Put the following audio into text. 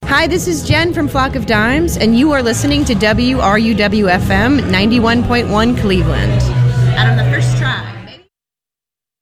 Hi, this is Jen from Flock of Dimes, and you are listening to WRUW-FM 91.1 Cleveland.